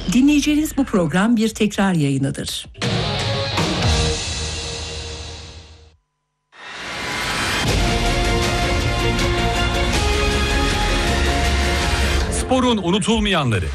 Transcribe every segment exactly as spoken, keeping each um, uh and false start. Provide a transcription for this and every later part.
Dinleyeceğiniz bu program bir tekrar yayınıdır. Sporun unutulmayanları.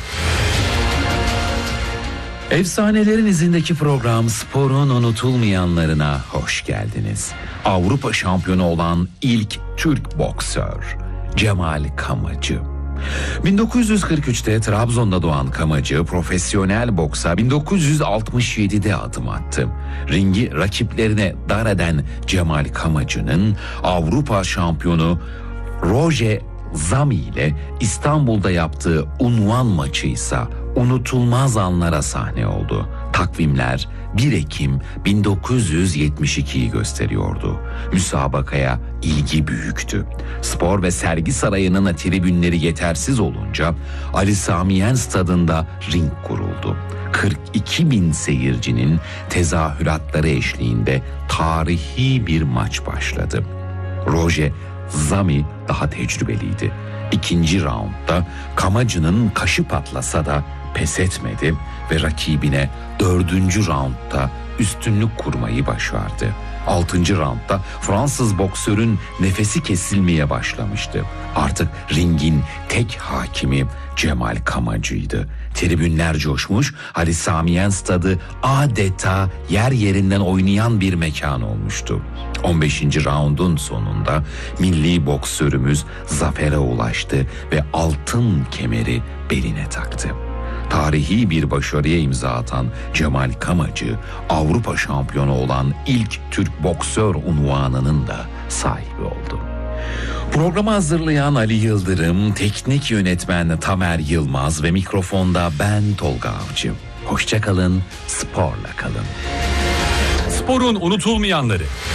Efsanelerin izindeki program Spor'un unutulmayanlarına hoş geldiniz. Avrupa şampiyonu olan ilk Türk boksör Cemal Kamacı. bin dokuz yüz kırk üçte Trabzon'da doğan Kamacı profesyonel boksa bin dokuz yüz altmış yedide adım attı. Ringi rakiplerine dar eden Cemal Kamacı'nın Avrupa şampiyonu Roger Zami ile İstanbul'da yaptığı unvan maçı ise unutulmaz anlara sahne oldu. Takvimler bir Ekim bin dokuz yüz yetmiş ikiyi gösteriyordu. Müsabakaya ilgi büyüktü. Spor ve Sergi Sarayı'nın tribünleri yetersiz olunca Ali Sami Yen stadında ring kuruldu. kırk iki bin seyircinin tezahüratları eşliğinde tarihi bir maç başladı. Roger Zami daha tecrübeliydi. İkinci raundda Kamacı'nın kaşı patlasa da pes etmedi ve rakibine dördüncü raundda üstünlük kurmayı başardı. Altıncı raundda Fransız boksörün nefesi kesilmeye başlamıştı. Artık ringin tek hakimi Cemal Kamacı'ydı. Tribünler coşmuş, Ali Sami Yen stadı adeta yer yerinden oynayan bir mekan olmuştu. on beşinci raundun sonunda milli boksörümüz zafere ulaştı ve altın kemeri beline taktı. Tarihi bir başarıya imza atan Cemal Kamacı, Avrupa şampiyonu olan ilk Türk boksör unvanının da sahibi oldu. Programı hazırlayan Ali Yıldırım, teknik yönetmen Tamer Yılmaz ve mikrofonda ben Tolga Avcı. Hoşça kalın, sporla kalın. Sporun unutulmayanları.